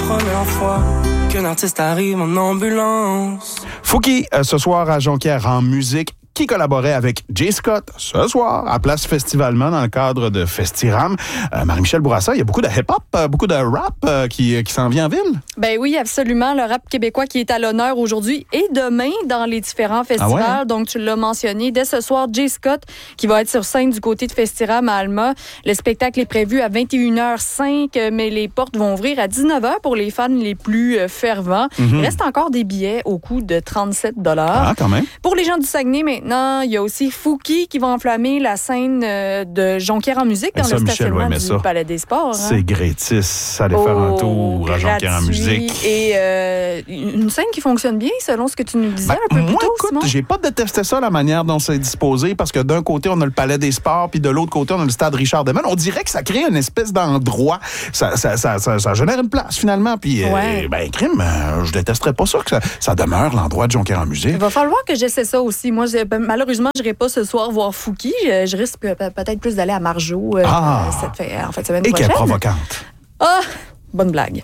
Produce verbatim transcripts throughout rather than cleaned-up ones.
première fois qu'un artiste arrive en ambulance. Fouki, euh, ce soir à Jonquière en musique, qui collaborait avec Jay Scott ce soir à Place Festivalement dans le cadre de Festiram. Euh, Marie-Michel Bourassa, il y a beaucoup de hip-hop, euh, beaucoup de rap euh, qui, qui s'en vient en ville. Ben oui, absolument. Le rap québécois qui est à l'honneur aujourd'hui et demain dans les différents festivals. Ah ouais? Donc, tu l'as mentionné. Dès ce soir, Jay Scott qui va être sur scène du côté de Festiram à Alma. Le spectacle est prévu à vingt et une heures cinq, mais les portes vont ouvrir à dix-neuf heures pour les fans les plus fervents. Mm-hmm. Il reste encore des billets au coût de trente-sept dollars. Ah, quand même. Pour les gens du Saguenay, maintenant, il y a aussi Fouki qui va enflammer la scène de Jonquière en musique dans ça, le stationnement Michel, du Palais des Sports. Hein? C'est gratis. Allez oh, faire un tour à Jonquière en musique. Et euh, une scène qui fonctionne bien, selon ce que tu nous disais ben, un peu moi, plus tôt, écoute, Simon. J'ai pas détesté ça, la manière dont c'est disposé, parce que d'un côté, on a le Palais des Sports, puis de l'autre côté, on a le stade Richard-Desmond. On dirait que ça crée une espèce d'endroit. Ça, ça, ça, ça, ça génère une place, finalement. Puis, ouais. euh, ben, crime, euh, je détesterais pas ça, que ça, ça demeure l'endroit de Jonquière en musique. Il va falloir que j'essaie ça aussi. Moi, malheureusement, je n'irai pas ce soir voir Fouki. Je, je risque peut-être plus d'aller à Marjo euh, ah, cette, en fin de semaine et prochaine. Et qu'elle est provocante. Ah! Bonne blague.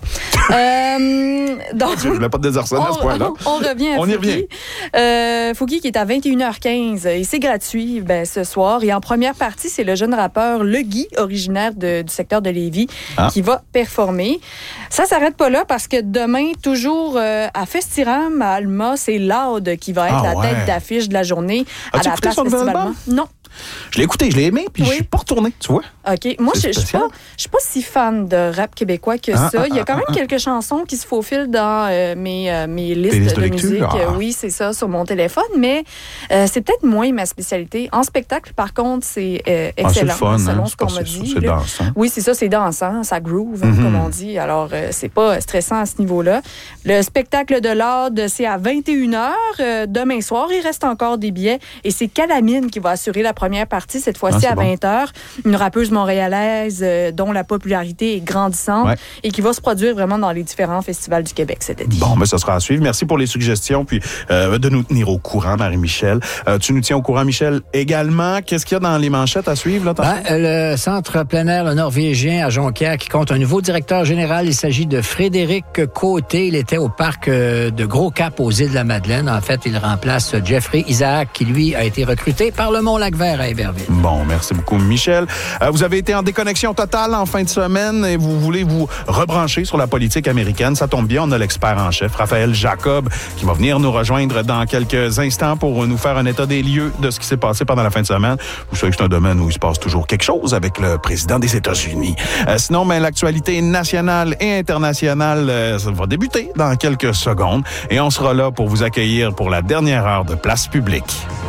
euh, donc, je ne voulais pas te désarçonner à ce point-là. On, on revient à on Fouki. y revient. Euh, Fouki qui est à vingt et une heures quinze et c'est gratuit ben, ce soir. Et en première partie, c'est le jeune rappeur Le Guy, originaire de, du secteur de Lévis, ah. qui va performer. Ça ne s'arrête pas là parce que demain, toujours euh, à Festiram, à Alma, c'est Loud qui va être ah, la ouais. tête d'affiche de la journée As-tu à la place Festivalement. Non. Je l'ai écouté, je l'ai aimé, puis oui. je suis pas retourné, tu vois. OK. Moi, je ne suis pas, pas si fan de rap québécois que ah, ça. Ah, Il y a quand même ah, quelques chansons qui se faufilent dans euh, mes, euh, mes listes, listes de, de musique. Ah. Oui, c'est ça, sur mon téléphone, mais euh, c'est peut-être moins ma spécialité. En spectacle, par contre, c'est euh, excellent, ah, c'est fun, selon hein? ce qu'on m'a dit. C'est là. dansant. Oui, c'est ça, c'est dansant, ça groove, mm-hmm. comme on dit. Alors, euh, c'est pas stressant à ce niveau-là. Le spectacle de l'A D, c'est à vingt et une heures. Euh, demain soir, il reste encore des billets. Et c'est Calamine qui va assurer la première partie, cette fois-ci ah, à vingt heures. Bon. Une rappeuse montréalaise euh, dont la popularité est grandissante ouais. et qui va se produire vraiment dans les différents festivals du Québec cet été. Bon, mais ça sera à suivre. Merci pour les suggestions puis euh, de nous tenir au courant, Marie-Michel. Euh, tu nous tiens au courant, Michel, également. Qu'est-ce qu'il y a dans les manchettes à suivre? Là, ben, le centre plein air le norvégien à Jonquière qui compte un nouveau directeur général. Il s'agit de Frédéric Côté. Il était au parc de Gros-Cap aux Îles-de-la-Madeleine. En fait, il remplace Jeffrey Isaac qui, lui, a été recruté par le Mont-Lac-Vert à Iberville. Bon, merci beaucoup, Michel. Euh, vous avez été en déconnexion totale en fin de semaine et vous voulez vous rebrancher sur la politique américaine. Ça tombe bien, on a l'expert en chef, Raphaël Jacob, qui va venir nous rejoindre dans quelques instants pour nous faire un état des lieux de ce qui s'est passé pendant la fin de semaine. Vous savez que c'est un domaine où il se passe toujours quelque chose avec le président des États-Unis. Euh, sinon, ben, l'actualité nationale et internationale euh, ça va débuter dans quelques secondes et on sera là pour vous accueillir pour la dernière heure de Place publique.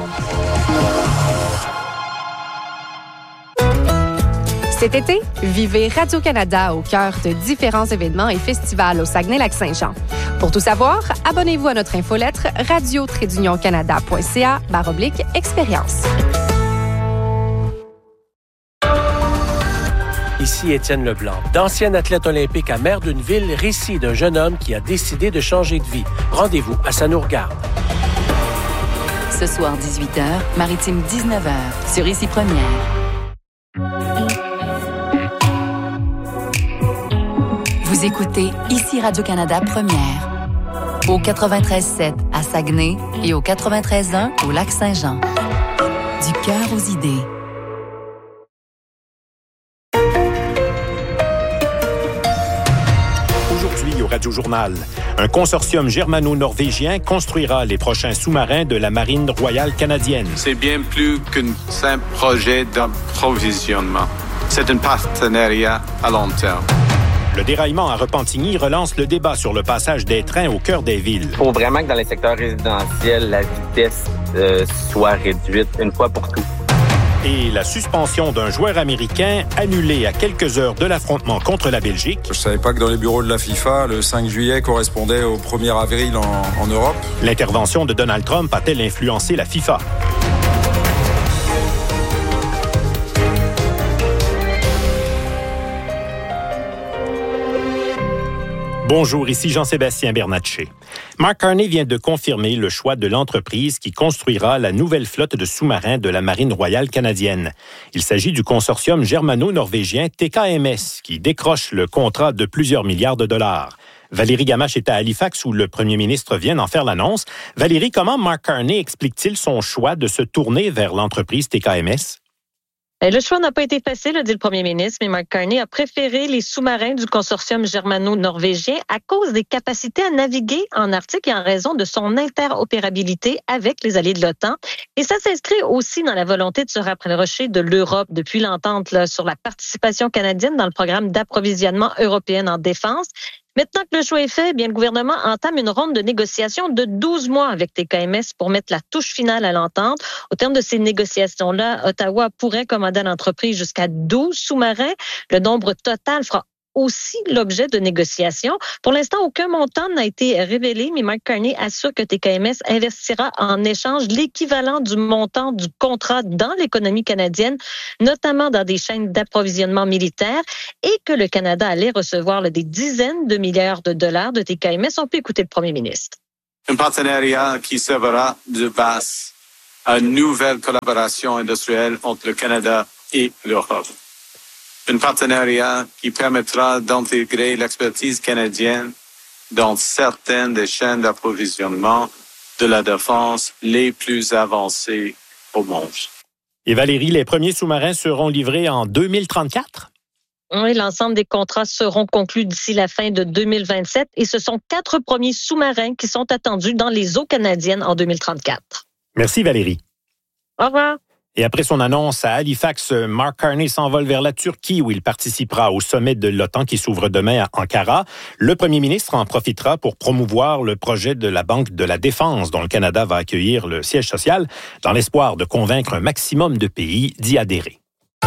Cet été, vivez Radio-Canada au cœur de différents événements et festivals au Saguenay-Lac-Saint-Jean. Pour tout savoir, abonnez-vous à notre infolettre radio tiret union canada point c a barre oblique expérience. Ici Étienne Leblanc, d'ancien athlète olympique à Maire d'une ville, récit d'un jeune homme qui a décidé de changer de vie. Rendez-vous à Ça nous regarde. Ce soir, dix-huit heures, Maritime dix-neuf heures, sur Ici Première. Vous écoutez Ici Radio-Canada Première, au quatre-vingt-treize sept à Saguenay et au quatre-vingt-treize un au Lac-Saint-Jean. Du cœur aux idées. Aujourd'hui au Radio-Journal, un consortium germano-norvégien construira les prochains sous-marins de la Marine royale canadienne. C'est bien plus qu'un simple projet d'approvisionnement. C'est un partenariat à long terme. Le déraillement à Repentigny relance le débat sur le passage des trains au cœur des villes. Il faut vraiment que dans les secteurs résidentiels, la vitesse euh, soit réduite une fois pour toutes. Et la suspension d'un joueur américain annulée à quelques heures de l'affrontement contre la Belgique. Je savais pas que dans les bureaux de la FIFA, le cinq juillet correspondait au premier avril en, en Europe. L'intervention de Donald Trump a-t-elle influencé la FIFA? Bonjour, ici Jean-Sébastien Bernatchez. Mark Carney vient de confirmer le choix de l'entreprise qui construira la nouvelle flotte de sous-marins de la Marine royale canadienne. Il s'agit du consortium germano-norvégien T K M S qui décroche le contrat de plusieurs milliards de dollars. Valérie Gamache est à Halifax où le premier ministre vient d'en faire l'annonce. Valérie, comment Mark Carney explique-t-il son choix de se tourner vers l'entreprise T K M S? Le choix n'a pas été facile, a dit le premier ministre, mais Mark Carney a préféré les sous-marins du consortium germano-norvégien à cause des capacités à naviguer en Arctique et en raison de son interopérabilité avec les alliés de l'OTAN. Et ça s'inscrit aussi dans la volonté de se rapprocher de l'Europe depuis l'entente là, sur la participation canadienne dans le programme d'approvisionnement européen en défense. Maintenant que le choix est fait, bien le gouvernement entame une ronde de négociations de douze mois avec T K M S pour mettre la touche finale à l'entente. Au terme de ces négociations-là, Ottawa pourrait commander à l'entreprise jusqu'à douze sous-marins. Le nombre total fera aussi l'objet de négociations. Pour l'instant, aucun montant n'a été révélé, mais Mark Carney assure que T K M S investira en échange l'équivalent du montant du contrat dans l'économie canadienne, notamment dans des chaînes d'approvisionnement militaire, et que le Canada allait recevoir là, des dizaines de milliards de dollars de T K M S. On peut écouter le premier ministre. Un partenariat qui servera de base à une nouvelle collaboration industrielle entre le Canada et l'Europe. Un partenariat qui permettra d'intégrer l'expertise canadienne dans certaines des chaînes d'approvisionnement de la défense les plus avancées au monde. Et Valérie, les premiers sous-marins seront livrés en deux mille trente-quatre? Oui, l'ensemble des contrats seront conclus d'ici la fin de deux mille vingt-sept et ce sont quatre premiers sous-marins qui sont attendus dans les eaux canadiennes en deux mille trente-quatre. Merci Valérie. Au revoir. Et après son annonce à Halifax, Mark Carney s'envole vers la Turquie où il participera au sommet de l'OTAN qui s'ouvre demain à Ankara. Le premier ministre en profitera pour promouvoir le projet de la Banque de la Défense dont le Canada va accueillir le siège social dans l'espoir de convaincre un maximum de pays d'y adhérer.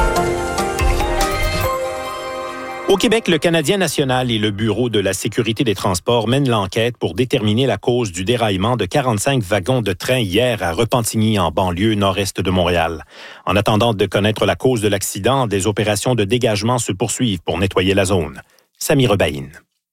Au Québec, le Canadien national et le Bureau de la sécurité des transports mènent l'enquête pour déterminer la cause du déraillement de quarante-cinq wagons de train hier à Repentigny, en banlieue nord-est de Montréal. En attendant de connaître la cause de l'accident, des opérations de dégagement se poursuivent pour nettoyer la zone. Samy Rebaïne.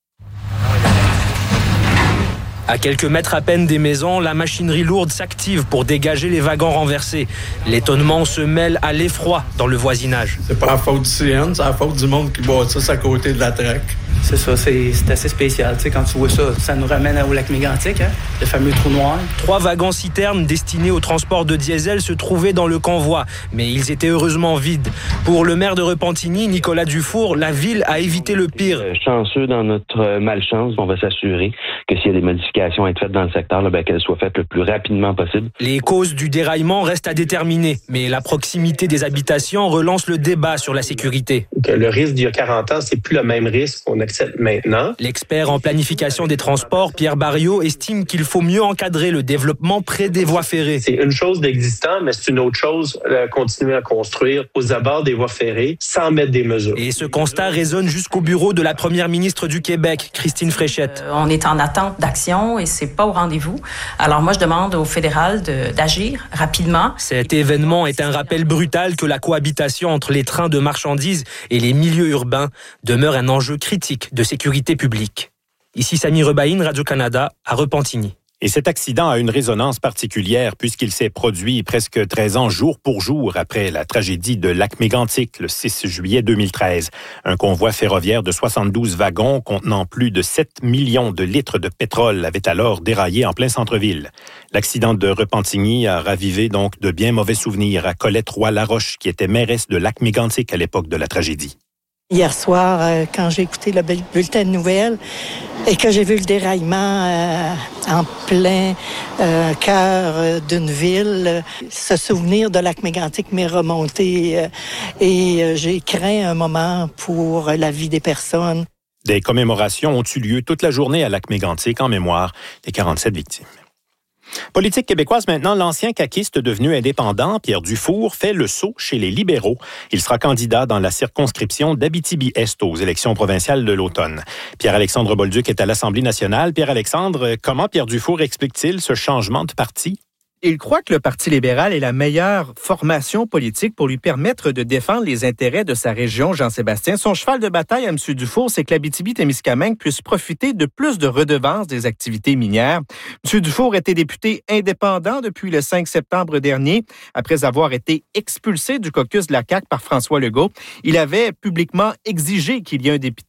À quelques mètres à peine des maisons, la machinerie lourde s'active pour dégager les wagons renversés. L'étonnement se mêle à l'effroi dans le voisinage. C'est pas la faute du C N, c'est la faute du monde qui bâtisse à côté de la traque. C'est ça, c'est, c'est assez spécial. Tu sais, quand tu vois ça, ça nous ramène au lac Mégantic, hein, le fameux trou noir. Trois wagons-citernes destinés au transport de diesel se trouvaient dans le convoi, mais ils étaient heureusement vides. Pour le maire de Repentigny, Nicolas Dufour, la ville a évité le pire. Chanceux dans notre malchance, on va s'assurer que s'il y a des modifications à être faites dans le secteur, là, ben, qu'elles soient faites le plus rapidement possible. Les causes du déraillement restent à déterminer, mais la proximité des habitations relance le débat sur la sécurité. Le risque d'il y a quarante ans, c'est plus le même risque qu'on accepte maintenant. L'expert en planification des transports, Pierre Barriot, estime qu'il faut mieux encadrer le développement près des voies ferrées. C'est une chose d'existant, mais c'est une autre chose de continuer à construire aux abords des voies ferrées sans mettre des mesures. Et ce constat résonne jusqu'au bureau de la première ministre du Québec, Christine Fréchette. Euh, on est en attente d'action et c'est pas au rendez-vous. Alors moi, je demande au fédéral de, d'agir rapidement. Cet événement est un rappel brutal que la cohabitation entre les trains de marchandises et les milieux urbains demeure un enjeu critique de sécurité publique. Ici Samy Rebaïne, Radio-Canada, à Repentigny. Et cet accident a une résonance particulière puisqu'il s'est produit presque treize ans jour pour jour après la tragédie de Lac-Mégantic le six juillet deux mille treize. Un convoi ferroviaire de soixante-douze wagons contenant plus de sept millions de litres de pétrole avait alors déraillé en plein centre-ville. L'accident de Repentigny a ravivé donc de bien mauvais souvenirs à Colette Roy-Laroche qui était mairesse de Lac-Mégantic à l'époque de la tragédie. Hier soir, euh, quand j'ai écouté le bulletin de nouvelles et que j'ai vu le déraillement euh, en plein euh, cœur euh, d'une ville, euh, ce souvenir de Lac-Mégantic m'est remonté euh, et euh, j'ai craint un moment pour la vie des personnes. Des commémorations ont eu lieu toute la journée à Lac-Mégantic en mémoire des quarante-sept victimes. Politique québécoise maintenant, l'ancien caquiste devenu indépendant, Pierre Dufour, fait le saut chez les libéraux. Il sera candidat dans la circonscription d'Abitibi-Est aux élections provinciales de l'automne. Pierre-Alexandre Bolduc est à l'Assemblée nationale. Pierre-Alexandre, comment Pierre Dufour explique-t-il ce changement de parti? Il croit que le Parti libéral est la meilleure formation politique pour lui permettre de défendre les intérêts de sa région, Jean-Sébastien. Son cheval de bataille à M. Dufour, c'est que l'Abitibi-Témiscamingue puisse profiter de plus de redevances des activités minières. M. Dufour était député indépendant depuis le cinq septembre dernier, après avoir été expulsé du caucus de la C A Q par François Legault. Il avait publiquement exigé qu'il y ait un, dé-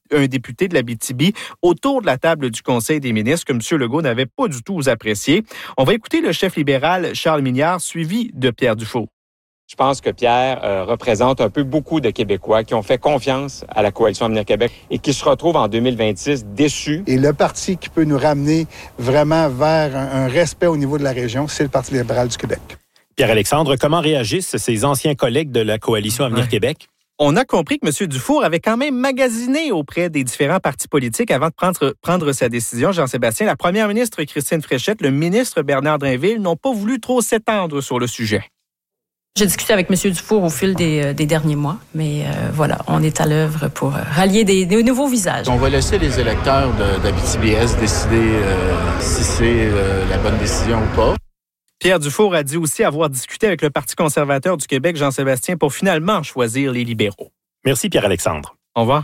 un député de l'Abitibi autour de la table du Conseil des ministres que M. Legault n'avait pas du tout apprécié. On va écouter le chef libéral Charles Mignard, suivi de Pierre Dufault. Je pense que Pierre euh, représente un peu beaucoup de Québécois qui ont fait confiance à la Coalition Avenir Québec et qui se retrouvent en deux mille vingt-six déçus. Et le parti qui peut nous ramener vraiment vers un, un respect au niveau de la région, c'est le Parti libéral du Québec. Pierre-Alexandre, comment réagissent ces anciens collègues de la Coalition Avenir ouais. Québec? On a compris que M. Dufour avait quand même magasiné auprès des différents partis politiques avant de prendre, prendre sa décision. Jean-Sébastien, la première ministre Christine Fréchette, le ministre Bernard Drinville n'ont pas voulu trop s'étendre sur le sujet. J'ai discuté avec M. Dufour au fil des, des derniers mois, mais euh, voilà, on est à l'œuvre pour rallier des, des nouveaux visages. On va laisser les électeurs de, d'Abitibi-Est décider euh, si c'est euh, la bonne décision ou pas. Pierre Dufour a dit aussi avoir discuté avec le Parti conservateur du Québec, Jean-Sébastien, pour finalement choisir les libéraux. Merci Pierre-Alexandre. Au revoir.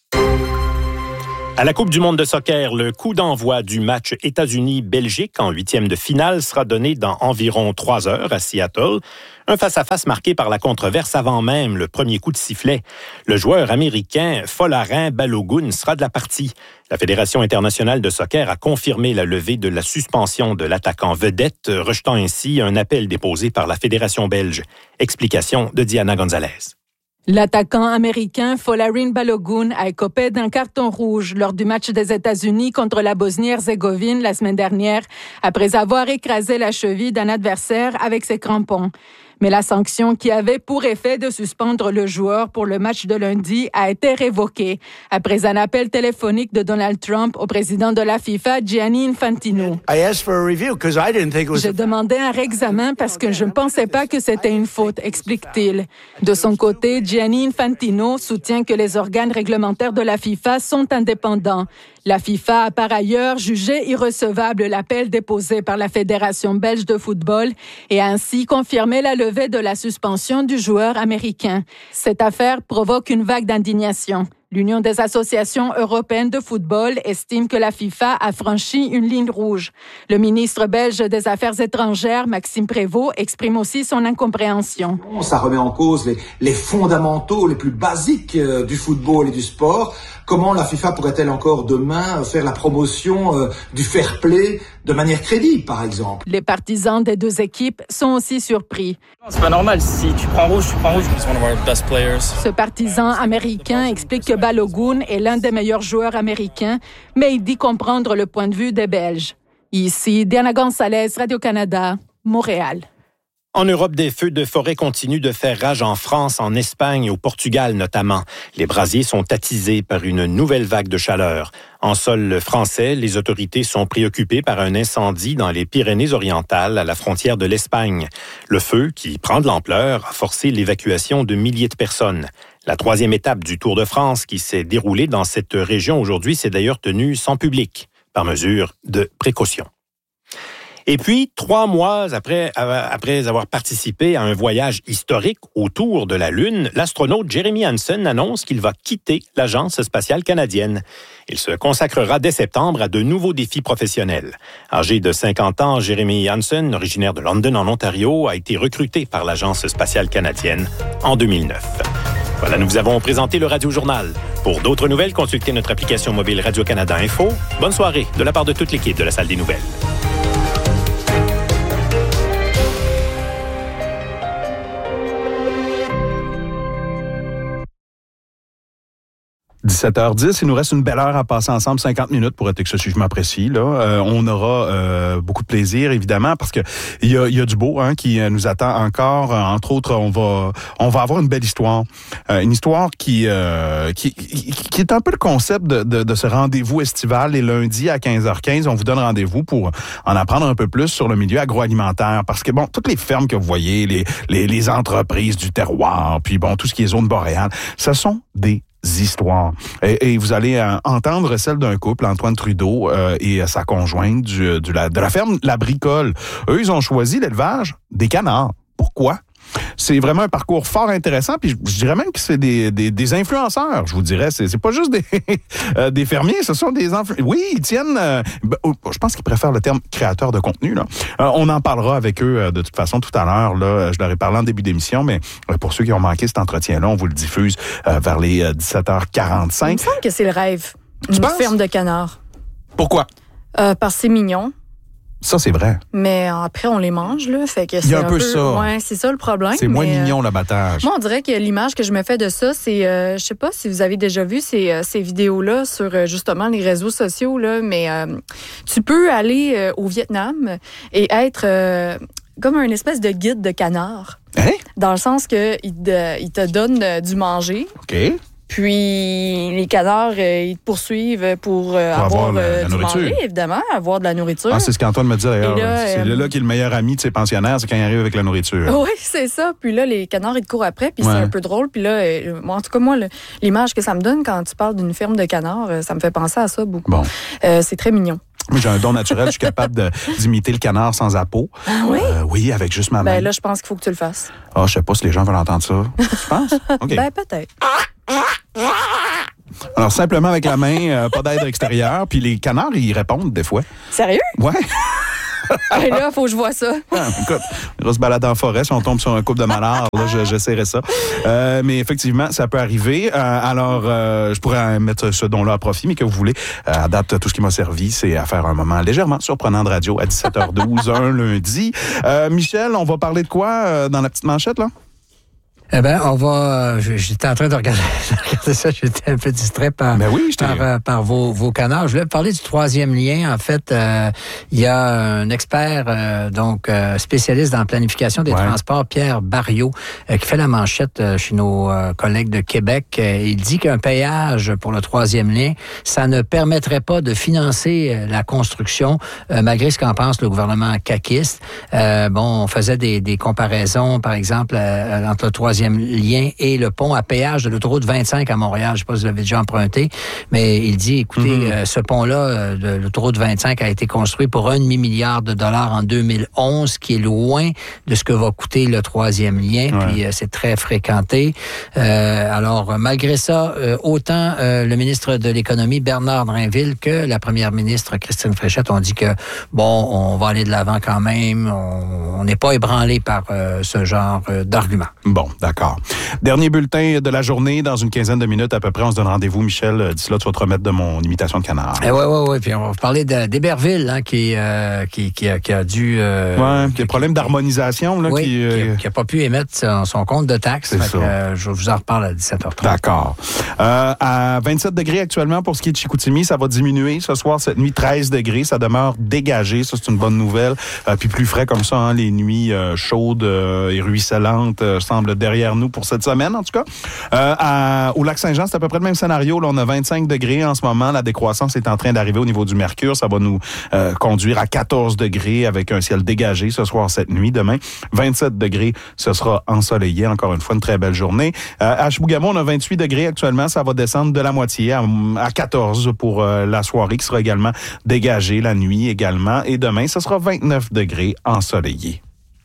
À la Coupe du monde de soccer, le coup d'envoi du match États-Unis-Belgique en huitième de finale sera donné dans environ trois heures à Seattle. Un face-à-face marqué par la controverse avant même le premier coup de sifflet. Le joueur américain Folarin Balogun sera de la partie. La Fédération internationale de soccer a confirmé la levée de la suspension de l'attaquant vedette, rejetant ainsi un appel déposé par la Fédération belge. Explication de Diana Gonzalez. L'attaquant américain Folarin Balogun a écopé d'un carton rouge lors du match des États-Unis contre la Bosnie-Herzégovine la semaine dernière, après avoir écrasé la cheville d'un adversaire avec ses crampons. Mais la sanction qui avait pour effet de suspendre le joueur pour le match de lundi a été révoquée après un appel téléphonique de Donald Trump au président de la FIFA, Gianni Infantino. J'ai demandé un réexamen parce que je ne pensais pas que c'était une faute, explique-t-il. De son côté, Gianni Infantino soutient que les organes réglementaires de la FIFA sont indépendants. La FIFA a par ailleurs jugé irrecevable l'appel déposé par la Fédération belge de football et a ainsi confirmé la levée de la suspension du joueur américain. Cette affaire provoque une vague d'indignation. L'Union des associations européennes de football estime que la FIFA a franchi une ligne rouge. Le ministre belge des Affaires étrangères, Maxime Prévost, exprime aussi son incompréhension. Ça remet en cause les, les fondamentaux les plus basiques euh, du football et du sport. Comment la FIFA pourrait-elle encore demain faire la promotion euh, du fair play de manière crédible, par exemple? Les partisans des deux équipes sont aussi surpris. C'est pas normal. Si tu prends rouge, tu prends rouge. He's one of our best players. Ce partisan américain explique que Balogun est l'un des meilleurs joueurs américains, mais il dit comprendre le point de vue des Belges. Ici, Diana Gonzalez, Radio-Canada, Montréal. En Europe, des feux de forêt continuent de faire rage en France, en Espagne et au Portugal notamment. Les brasiers sont attisés par une nouvelle vague de chaleur. En sol français, les autorités sont préoccupées par un incendie dans les Pyrénées-Orientales, à la frontière de l'Espagne. Le feu, qui prend de l'ampleur, a forcé l'évacuation de milliers de personnes. La troisième étape du Tour de France qui s'est déroulée dans cette région aujourd'hui s'est d'ailleurs tenue sans public, par mesure de précaution. Et puis, trois mois après, après avoir participé à un voyage historique autour de la Lune, l'astronaute Jeremy Hansen annonce qu'il va quitter l'Agence spatiale canadienne. Il se consacrera dès septembre à de nouveaux défis professionnels. Âgé de cinquante ans, Jeremy Hansen, originaire de London en Ontario, a été recruté par l'Agence spatiale canadienne en deux mille neuf. Voilà, nous vous avons présenté le Radio Journal. Pour d'autres nouvelles, consultez notre application mobile Radio-Canada Info. Bonne soirée de la part de toute l'équipe de la Salle des Nouvelles. dix-sept heures dix, il nous reste une belle heure à passer ensemble, cinquante minutes pour être excessivement précis. Là, euh, on aura euh, beaucoup de plaisir évidemment parce que il y a, y a du beau hein, qui nous attend encore. Entre autres, on va on va avoir une belle histoire, euh, une histoire qui, euh, qui qui est un peu le concept de, de, de ce rendez-vous estival les lundis à quinze heures quinze. On vous donne rendez-vous pour en apprendre un peu plus sur le milieu agroalimentaire parce que bon, toutes les fermes que vous voyez, les les, les entreprises du terroir, puis bon tout ce qui est zone boréale, ce sont des histoires. Et, et vous allez euh, entendre celle d'un couple, Antoine Trudeau euh, et sa conjointe du, du, la, de la ferme La Bricole. Eux, ils ont choisi l'élevage des canards. Pourquoi? C'est vraiment un parcours fort intéressant. Puis je, je dirais même que c'est des, des, des influenceurs, je vous dirais. C'est, c'est pas juste des, euh, des fermiers, ce sont des influenceurs. Oui, ils tiennent... Euh, ben, je pense qu'ils préfèrent le terme créateur de contenu. Là. Euh, on en parlera avec eux euh, de toute façon tout à l'heure. Là, je leur ai parlé en début d'émission, mais euh, pour ceux qui ont manqué cet entretien-là, on vous le diffuse euh, vers les euh, dix-sept heures quarante-cinq. Il me semble que c'est le rêve. Tu Une penses? ferme de canards. Pourquoi? Euh, parce que c'est mignon. Ça, c'est vrai. Mais après, on les mange, là. Fait que c'est Il y a un, un peu, peu ça. Ouais, c'est ça le problème. C'est moins mais, mignon, euh, l'abattage. Moi, on dirait que l'image que je me fais de ça, c'est... Euh, je sais pas si vous avez déjà vu ces, euh, ces vidéos-là sur, euh, justement, les réseaux sociaux, là, mais euh, tu peux aller euh, au Vietnam et être euh, comme un espèce de guide de canard. Hein? Dans le sens que il te, il te donne euh, du manger. OK. Puis les canards, euh, ils te poursuivent pour, euh, Pour avoir, avoir la- euh, la du nourriture. manger, évidemment, avoir de la nourriture. Ah, c'est ce qu'Antoine me dit d'ailleurs. Et là, c'est euh, là qui est le meilleur ami de ses pensionnaires, c'est quand il arrive avec la nourriture. Oui, c'est ça. Puis là, les canards, ils te courent après, puis Ouais. c'est un peu drôle. Puis là, euh, moi, en tout cas, moi, le- l'image que ça me donne quand tu parles d'une ferme de canards, euh, ça me fait penser à ça beaucoup. Bon. Euh, c'est très mignon. Moi, j'ai un don naturel, je suis capable de, d'imiter le canard sans appeau. Ah oui? Euh, oui, avec juste ma main. Ben là, je pense qu'il faut que tu le fasses. Ah, je sais pas si les gens veulent entendre ça. Tu penses? OK. Ben peut-être. Alors, simplement avec la main, euh, pas d'aide extérieure, puis les canards, ils répondent des fois. Sérieux? Ouais. Ben là, faut que je vois ça. Ah, écoute, on va se balader en forêt, si on tombe sur un couple de mallards, là, je- j'essaierai ça. Euh, mais effectivement, ça peut arriver. Euh, alors, euh, je pourrais mettre ce don-là à profit, mais que vous voulez, euh, à date, tout ce qui m'a servi, c'est à faire un moment légèrement surprenant de radio à dix-sept heures douze, un lundi. Euh, Michel, on va parler de quoi euh, dans la petite manchette, là? Eh bien, on va... J'étais en train de regarder, de regarder ça, j'étais un peu distrait par, ben oui, par, euh, par vos, vos canards. Je voulais parler du troisième lien. En fait, euh, il y a un expert, euh, donc euh, spécialiste dans la planification des Ouais. transports, Pierre Barriot, euh, qui fait la manchette euh, chez nos euh, collègues de Québec. Euh, il dit qu'un péage pour le troisième lien, ça ne permettrait pas de financer euh, la construction, euh, malgré ce qu'en pense le gouvernement caquiste. Euh, bon, on faisait des, des comparaisons, par exemple, euh, entre le troisième lien et le pont à péage de l'autoroute vingt-cinq à Montréal. Je ne sais pas si vous l'avez déjà emprunté, mais il dit, écoutez, mm-hmm. euh, ce pont-là euh, de l'autoroute vingt-cinq a été construit pour un demi-milliard de dollars en deux mille onze, qui est loin de ce que va coûter le troisième lien, ouais. Puis euh, c'est très fréquenté. Euh, alors, malgré ça, euh, autant euh, le ministre de l'Économie, Bernard Drinville, que la première ministre, Christine Fréchette, ont dit que, bon, on va aller de l'avant quand même, on n'est pas ébranlé par euh, ce genre euh, d'argument. Bon, d'accord. Dernier bulletin de la journée, dans une quinzaine de minutes à peu près. On se donne rendez-vous, Michel. D'ici là, tu vas te remettre de mon imitation de canard. Oui, oui, oui. Puis on va parler de, d'Héberville, hein, qui, euh, qui, qui, a, qui a dû... Euh, oui, qui a des problèmes d'harmonisation. Là, oui, qui n'a euh, pas pu émettre son, son compte de taxe. C'est ça. Que, euh, je vous en reparle à dix-sept heures trente. D'accord. Euh, à vingt-sept degrés actuellement pour ce qui est de Chicoutimi, ça va diminuer. Ce soir, cette nuit, treize degrés. Ça demeure dégagé. Ça, c'est une bonne nouvelle. Euh, puis plus frais comme ça, hein, les nuits euh, chaudes euh, et ruisselantes euh, semblent derrière nous pour cette semaine, en tout cas. Euh, à, au Lac-Saint-Jean, c'est à peu près le même scénario. Là, on a vingt-cinq degrés en ce moment. La décroissance est en train d'arriver au niveau du mercure. Ça va nous euh, conduire à quatorze degrés avec un ciel dégagé ce soir, cette nuit. Demain, vingt-sept degrés. Ce sera ensoleillé. Encore une fois, une très belle journée. Euh, à Chibougamau, on a vingt-huit degrés actuellement. Ça va descendre de la moitié à, à quatorze pour euh, la soirée qui sera également dégagée. La nuit également. Et demain, ce sera vingt-neuf degrés ensoleillé.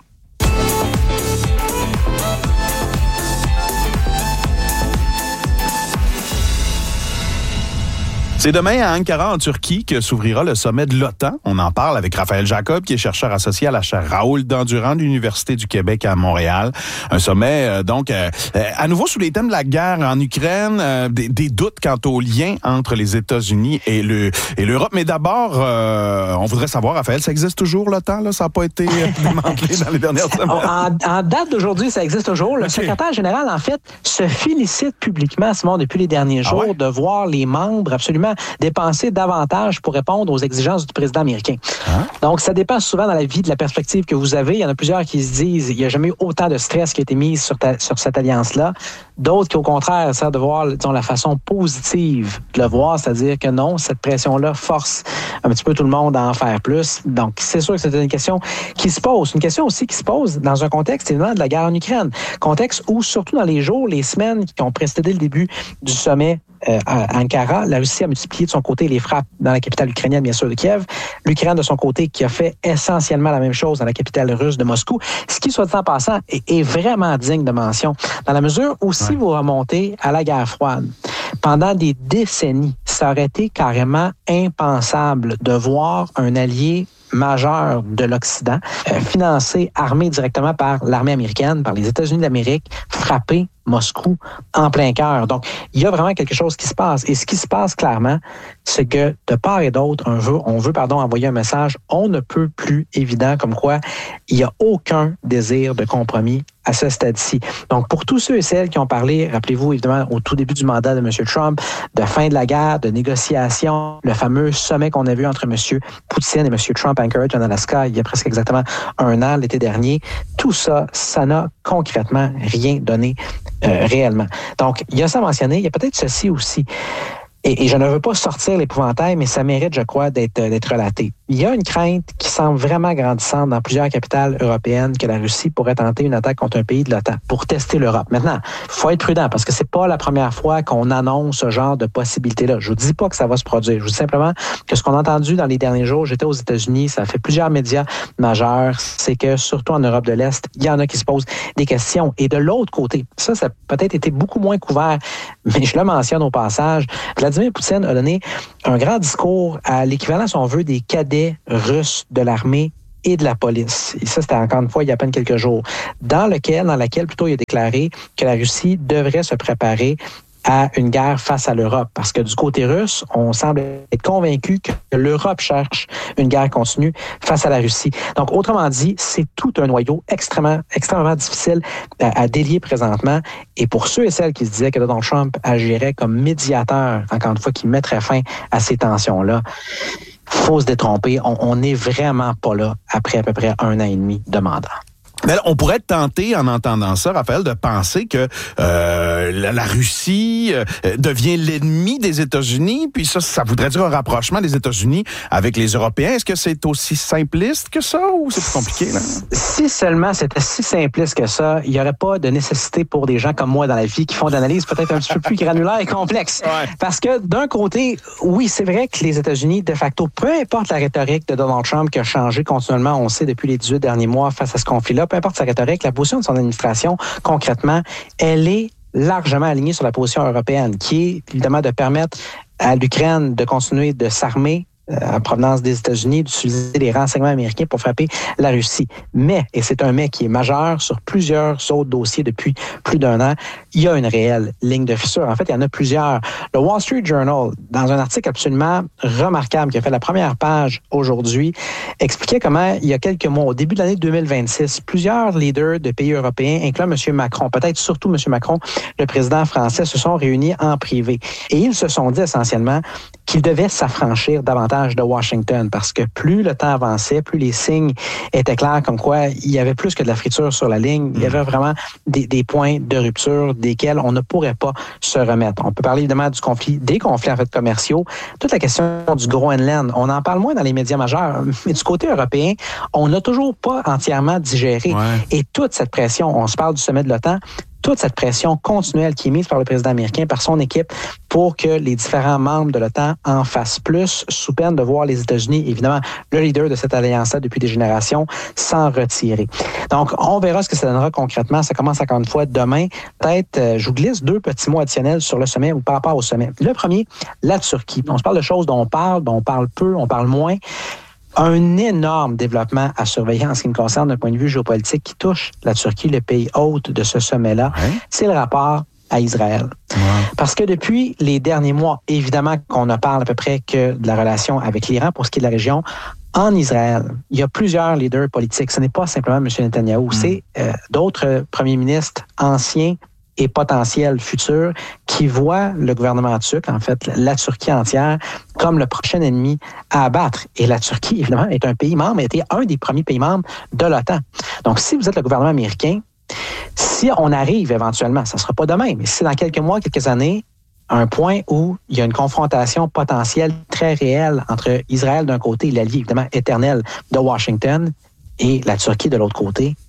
C'est demain à Ankara, en Turquie, que s'ouvrira le sommet de l'OTAN. On en parle avec Raphaël Jacob, qui est chercheur associé à la chaire Raoul Dandurand de l'Université du Québec à Montréal. Un sommet, euh, donc, euh, à nouveau sous les thèmes de la guerre en Ukraine, euh, des, des doutes quant au lien entre les États-Unis et, le, et l'Europe. Mais d'abord, euh, on voudrait savoir, Raphaël, ça existe toujours l'OTAN? Là? Ça n'a pas été démantelé dans les dernières semaines? En, en date d'aujourd'hui, ça existe toujours. Le okay. secrétaire général, en fait, se félicite publiquement, Simon, depuis les derniers jours, ah ouais? de voir les membres absolument dépenser davantage pour répondre aux exigences du président américain. Hein? Donc, ça dépend souvent dans la vie de la perspective que vous avez. Il y en a plusieurs qui se disent il n'y a jamais eu autant de stress qui a été mis sur, ta, sur cette alliance-là. D'autres qui, au contraire, essaient de voir disons, la façon positive de le voir, c'est-à-dire que non, cette pression-là force un petit peu tout le monde à en faire plus. Donc, c'est sûr que c'est une question qui se pose. Une question aussi qui se pose dans un contexte évidemment de la guerre en Ukraine. Contexte où, surtout dans les jours, les semaines qui ont précédé le début du sommet Euh, à Ankara, la Russie a multiplié de son côté les frappes dans la capitale ukrainienne, bien sûr, de Kiev. L'Ukraine, de son côté, qui a fait essentiellement la même chose dans la capitale russe de Moscou, ce qui, soit dit en passant, est, est vraiment digne de mention, dans la mesure où si ouais. vous remontez à la guerre froide, pendant des décennies, ça aurait été carrément impensable de voir un allié majeur de l'Occident, euh, financé, armé directement par l'armée américaine, par les États-Unis d'Amérique, frapper Moscou en plein cœur. Donc, il y a vraiment quelque chose qui se passe. Et ce qui se passe clairement, c'est que de part et d'autre, on veut, on veut pardon, envoyer un message on ne peut plus évident, comme quoi il n'y a aucun désir de compromis à ce stade-ci. Donc, pour tous ceux et celles qui ont parlé, rappelez-vous évidemment au tout début du mandat de M. Trump, de fin de la guerre, de négociation, le fameux sommet qu'on a vu entre M. Poutine et M. Trump à Anchorage, en Alaska, il y a presque exactement un an, l'été dernier, tout ça, ça n'a concrètement rien donné euh, réellement. Donc, il y a ça à mentionner, il y a peut-être ceci aussi. Et, et je ne veux pas sortir l'épouvantail, mais ça mérite, je crois, d'être, d'être relaté. Il y a une crainte qui semble vraiment grandissante dans plusieurs capitales européennes que la Russie pourrait tenter une attaque contre un pays de l'OTAN pour tester l'Europe. Maintenant, il faut être prudent parce que c'est pas la première fois qu'on annonce ce genre de possibilité-là. Je vous dis pas que ça va se produire. Je vous dis simplement que ce qu'on a entendu dans les derniers jours, j'étais aux États-Unis, ça a fait plusieurs médias majeurs, c'est que surtout en Europe de l'Est, il y en a qui se posent des questions. Et de l'autre côté, ça, ça a peut-être été beaucoup moins couvert, mais je le mentionne au passage, Vladimir Poutine a donné un grand discours à l'équivalent, si on veut, des cadets russes de l'armée et de la police. Et ça, c'était encore une fois il y a à peine quelques jours, dans lequel, dans laquelle plutôt il a déclaré que la Russie devrait se préparer à une guerre face à l'Europe. Parce que du côté russe, on semble être convaincu que l'Europe cherche une guerre continue face à la Russie. Donc, autrement dit, c'est tout un noyau extrêmement, extrêmement difficile à, à délier présentement. Et pour ceux et celles qui se disaient que Donald Trump agirait comme médiateur, encore une fois, qui mettrait fin à ces tensions-là, faut se détromper. On n'est vraiment pas là après à peu près un an et demi de mandat. Mais on pourrait être tenté, en entendant ça, Raphaël, de penser que euh, la, la Russie euh, devient l'ennemi des États-Unis, puis ça, ça voudrait dire un rapprochement des États-Unis avec les Européens. Est-ce que c'est aussi simpliste que ça ou c'est plus compliqué, là? Si seulement c'était si simpliste que ça, il n'y aurait pas de nécessité pour des gens comme moi dans la vie qui font de l'analyse peut-être un petit peu plus granulaire et complexe. Ouais. Parce que d'un côté, oui, c'est vrai que les États-Unis, de facto, peu importe la rhétorique de Donald Trump qui a changé continuellement, on sait depuis les dix-huit derniers mois face à ce conflit-là, peu importe sa rhétorique, la position de son administration, concrètement, elle est largement alignée sur la position européenne, qui est évidemment de permettre à l'Ukraine de continuer de s'armer en provenance des États-Unis, d'utiliser les renseignements américains pour frapper la Russie. Mais, et c'est un mais qui est majeur sur plusieurs autres dossiers depuis plus d'un an, il y a une réelle ligne de fissure. En fait, il y en a plusieurs. Le Wall Street Journal, dans un article absolument remarquable qui a fait la première page aujourd'hui, expliquait comment, il y a quelques mois, au début de l'année deux mille vingt-six, plusieurs leaders de pays européens, incluant M. Macron, peut-être surtout M. Macron, le président français, se sont réunis en privé. Et ils se sont dit essentiellement qu'ils devaient s'affranchir davantage de Washington parce que plus le temps avançait, plus les signes étaient clairs comme quoi il y avait plus que de la friture sur la ligne. Il y avait vraiment des, des points de rupture desquels on ne pourrait pas se remettre. On peut parler évidemment du conflit, des conflits en fait commerciaux, toute la question du Groenland. On en parle moins dans les médias majeurs, mais du côté européen, on n'a toujours pas entièrement digéré. Ouais. Et toute cette pression, on se parle du sommet de l'OTAN, toute cette pression continuelle qui est mise par le président américain, par son équipe, pour que les différents membres de l'OTAN en fassent plus, sous peine de voir les États-Unis, évidemment, le leader de cette alliance-là depuis des générations, s'en retirer. Donc, on verra ce que ça donnera concrètement. Ça commence encore une fois demain. Peut-être, euh, je vous glisse deux petits mots additionnels sur le sommet ou par rapport au sommet. Le premier, la Turquie. On se parle de choses dont on parle, dont on parle peu, on parle moins. Un énorme développement à surveiller en ce qui me concerne d'un point de vue géopolitique qui touche la Turquie, le pays hôte de ce sommet-là, ouais. C'est le rapport à Israël. Ouais. Parce que depuis les derniers mois, évidemment qu'on ne parle à peu près que de la relation avec l'Iran pour ce qui est de la région. En Israël, il y a plusieurs leaders politiques. Ce n'est pas simplement M. Netanyahou, mm. c'est euh, d'autres premiers ministres anciens et potentiels futurs qui voient le gouvernement turc, en fait, la Turquie entière, comme le prochain ennemi à abattre. Et la Turquie, évidemment, est un pays membre, était un des premiers pays membres de l'OTAN. Donc, si vous êtes le gouvernement américain, si on arrive éventuellement, ça ne sera pas demain, mais si dans quelques mois, quelques années, un point où il y a une confrontation potentielle très réelle entre Israël d'un côté et l'allié, évidemment, éternel de Washington, et la Turquie de l'autre côté,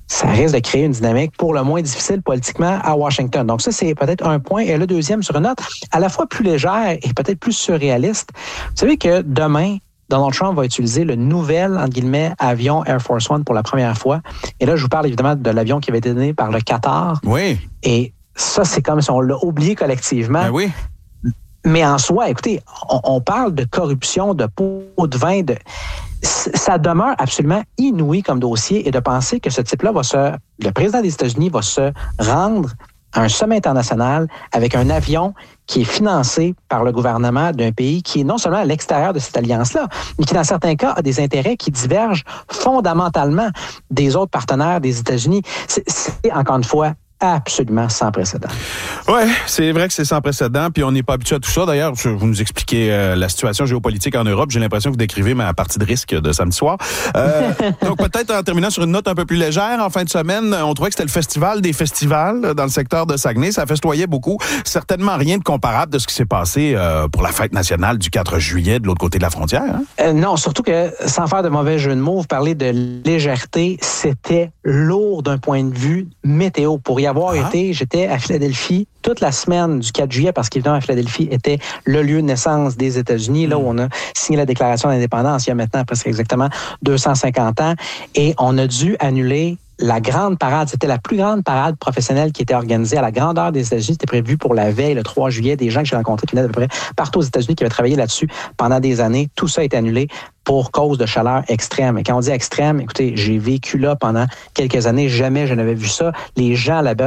ça risque de créer une dynamique pour le moins difficile politiquement à Washington. Donc ça, c'est peut-être un point. Et le deuxième, sur une note à la fois plus légère et peut-être plus surréaliste, vous savez que demain, Donald Trump va utiliser le nouvel, entre guillemets, avion Air Force One pour la première fois. Et là, je vous parle évidemment de l'avion qui avait été donné par le Qatar. Oui. Et ça, c'est comme si on l'a oublié collectivement. Ben oui. Mais en soi, écoutez, on, on parle de corruption, de pots de vin, de... ça demeure absolument inouï comme dossier et de penser que ce type-là va se... Le président des États-Unis va se rendre à un sommet international avec un avion qui est financé par le gouvernement d'un pays qui est non seulement à l'extérieur de cette alliance-là, mais qui, dans certains cas, a des intérêts qui divergent fondamentalement des autres partenaires des États-Unis. C'est, c'est encore une fois, absolument sans précédent. Oui, c'est vrai que c'est sans précédent, puis on n'est pas habitué à tout ça. D'ailleurs, vous nous expliquez euh, la situation géopolitique en Europe. J'ai l'impression que vous décrivez ma partie de risque de samedi soir. Euh, donc peut-être en terminant sur une note un peu plus légère, en fin de semaine, on trouvait que c'était le festival des festivals dans le secteur de Saguenay. Ça festoyait beaucoup. Certainement rien de comparable de ce qui s'est passé euh, pour la fête nationale du quatre juillet de l'autre côté de la frontière. Hein? Euh, non, surtout que, sans faire de mauvais jeu de mots, vous parlez de légèreté, c'était lourd d'un point de vue météo. Pour y avoir ah. été, j'étais à Philadelphie toute la semaine du quatre juillet, parce qu'évidemment, Philadelphie était le lieu de naissance des États-Unis, là où on a signé la déclaration d'indépendance il y a maintenant presque exactement deux cent cinquante ans. Et on a dû annuler la grande parade. C'était la plus grande parade professionnelle qui était organisée à la grandeur des États-Unis. C'était prévu pour la veille, le trois juillet. Des gens que j'ai rencontrés qui venaient à peu près partout aux États-Unis, qui avaient travaillé là-dessus pendant des années. Tout ça a été annulé pour cause de chaleur extrême. Et quand on dit extrême, écoutez, j'ai vécu là pendant quelques années. Jamais je n'avais vu ça. Les gens là-bas